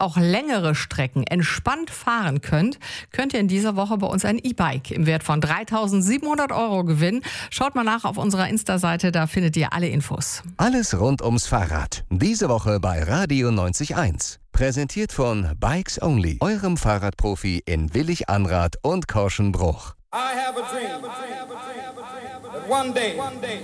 auch längere Strecken entspannt fahren könnt, könnt ihr in dieser Woche bei uns ein E-Bike im Wert von 3.700 € gewinnen. Schaut mal nach auf unserer Insta-Seite, da findet ihr alle Infos. Alles rund ums Fahrrad. Diese Woche bei Radio 90.1. Präsentiert von Bikes Only, eurem Fahrradprofi in Willig-Anrath und Korschenbruch. I have a dream that one day